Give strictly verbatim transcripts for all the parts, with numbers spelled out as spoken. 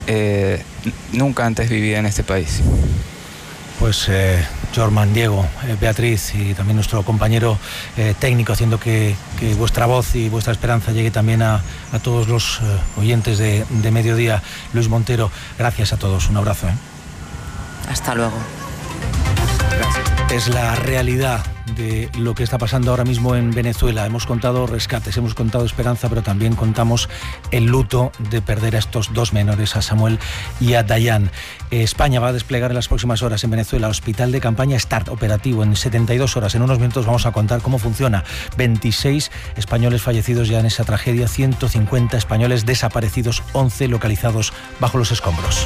Eh, nunca antes viví en este país. Pues eh, Jorman, Diego, eh, Beatriz y también nuestro compañero eh, técnico, haciendo que, que vuestra voz y vuestra esperanza llegue también a, a todos los eh, oyentes de, de Mediodía. Luis Montero, gracias a todos, un abrazo. ¿eh? Hasta luego. Gracias. Es la realidad de lo que está pasando ahora mismo en Venezuela. Hemos contado rescates, hemos contado esperanza, pero también contamos el luto de perder a estos dos menores, a Samuel y a Dayan. España va a desplegar en las próximas horas en Venezuela hospital de campaña START, operativo en setenta y dos horas. En unos minutos vamos a contar cómo funciona. veintiséis españoles fallecidos ya en esa tragedia, ciento cincuenta españoles desaparecidos, once localizados bajo los escombros.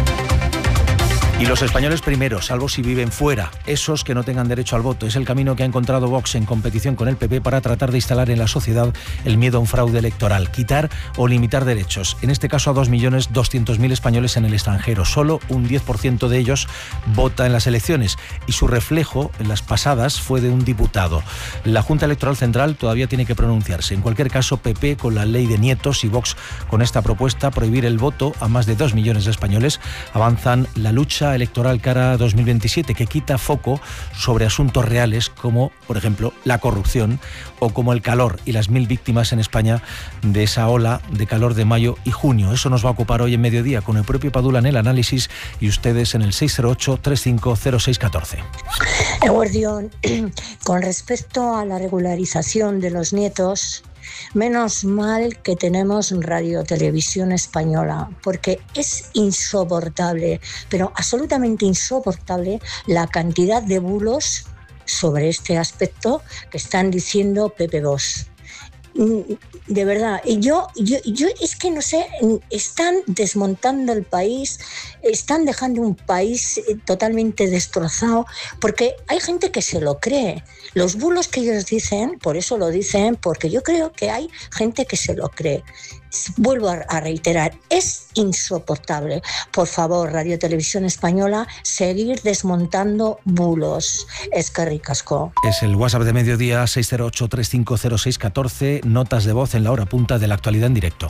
Y los españoles primero, salvo si viven fuera, esos que no tengan derecho al voto. Es el camino que ha encontrado Vox en competición con el P P para tratar de instalar en la sociedad el miedo a un fraude electoral, quitar o limitar derechos. En este caso a dos millones doscientos mil españoles en el extranjero. Solo un diez por ciento de ellos vota en las elecciones y su reflejo en las pasadas fue de un diputado. La Junta Electoral Central todavía tiene que pronunciarse. En cualquier caso, P P con la ley de nietos y Vox con esta propuesta, prohibir el voto a más de dos millones de españoles, avanzan la lucha electoral cara a dos mil veintisiete, que quita foco sobre asuntos reales como, por ejemplo, la corrupción o como el calor y las mil víctimas en España de esa ola de calor de mayo y junio. Eso nos va a ocupar hoy en Mediodía con el propio Padula en el análisis y ustedes en el seis cero ocho, treinta y cinco cero seis catorce. Eguardión, con respecto a la regularización de los nietos, menos mal que tenemos Radio Televisión Española, porque es insoportable, pero absolutamente insoportable la cantidad de bulos sobre este aspecto que están diciendo Pepe Bosch. De verdad, yo, yo, yo es que no sé, están desmontando el país, están dejando un país totalmente destrozado, porque hay gente que se lo cree. Los bulos que ellos dicen, por eso lo dicen, porque yo creo que hay gente que se lo cree. Vuelvo a reiterar, es insoportable. Por favor, Radio Televisión Española, seguir desmontando bulos. Es que ricasco. Es el WhatsApp de Mediodía, seis cero ocho, treinta y cinco cero seis catorce, notas de voz en la hora punta de la actualidad en directo.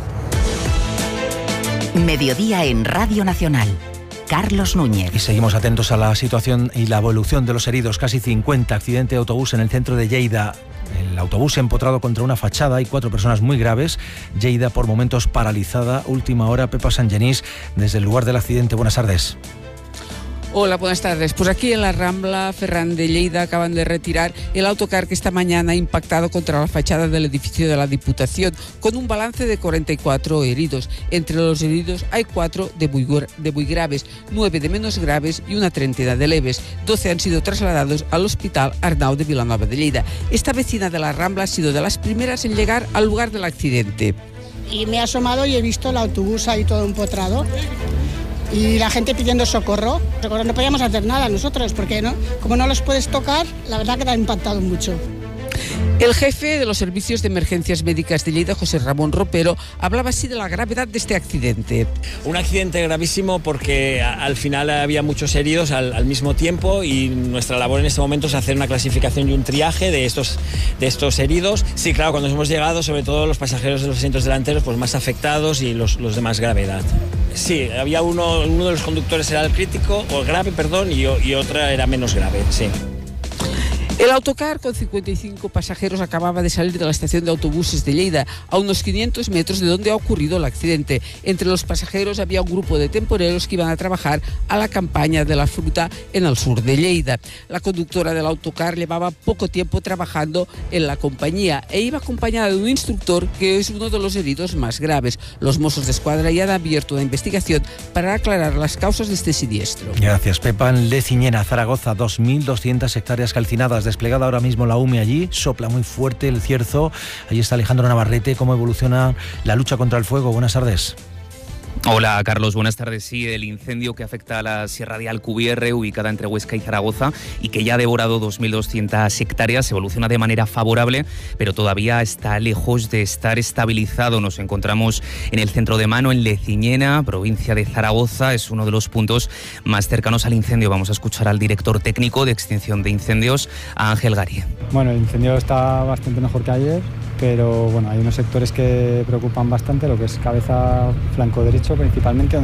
Mediodía en Radio Nacional. Carlos Núñez. Y seguimos atentos a la situación y la evolución de los heridos. Casi cincuenta, accidente de autobús en el centro de Lleida. El autobús empotrado contra una fachada y cuatro personas muy graves. Lleida por momentos paralizada. Última hora, Pepa Sangenís, desde el lugar del accidente. Buenas tardes. Hola, buenas tardes. Pues aquí en la Rambla Ferran de Lleida acaban de retirar el autocar que esta mañana ha impactado contra la fachada del edificio de la Diputación, con un balance de cuarenta y cuatro heridos. Entre los heridos hay cuatro de muy, de muy graves, nueve de menos graves y una treintena de leves. doce han sido trasladados al Hospital Arnau de Vilanova de Lleida. Esta vecina de la Rambla ha sido de las primeras en llegar al lugar del accidente. Y me he asomado y he visto el autobús ahí todo empotrado. Y la gente pidiendo socorro. No podíamos hacer nada nosotros, porque no, como no los puedes tocar, la verdad que te ha impactado mucho. El jefe de los servicios de emergencias médicas de Lleida, José Ramón Ropero, hablaba así de la gravedad de este accidente. Un accidente gravísimo porque al final había muchos heridos al, al mismo tiempo y nuestra labor en este momento es hacer una clasificación y un triaje de estos, de estos heridos. Sí, claro, cuando hemos llegado, sobre todo los pasajeros de los asientos delanteros, pues más afectados y los, los de más gravedad. Sí, había uno, uno de los conductores era el crítico, o grave, perdón, y, y otra era menos grave, sí. El autocar con cincuenta y cinco pasajeros acababa de salir de la estación de autobuses de Lleida, a unos quinientos metros de donde ha ocurrido el accidente. Entre los pasajeros había un grupo de temporeros que iban a trabajar a la campaña de la fruta en el sur de Lleida. La conductora del autocar llevaba poco tiempo trabajando en la compañía e iba acompañada de un instructor que es uno de los heridos más graves. Los Mossos de Escuadra ya han abierto una investigación para aclarar las causas de este siniestro. Gracias, Pepa. En Leciñena, Zaragoza, dos mil doscientas hectáreas calcinadas. Desplegada ahora mismo la U M E allí, sopla muy fuerte el cierzo. Allí está Alejandro Navarrete. ¿Cómo evoluciona la lucha contra el fuego? Buenas tardes. Hola Carlos, buenas tardes. Sí, el incendio que afecta a la Sierra de Alcubierre, ubicada entre Huesca y Zaragoza, y que ya ha devorado dos mil doscientas hectáreas, evoluciona de manera favorable, pero todavía está lejos de estar estabilizado. Nos encontramos en el centro de mano, en Leciñena, provincia de Zaragoza. Es uno de los puntos más cercanos al incendio. Vamos a escuchar al director técnico de extinción de incendios, a Ángel Gari. Bueno, el incendio está bastante mejor que ayer, pero bueno, hay unos sectores que preocupan bastante, lo que es cabeza, flanco derecho hecho principalmente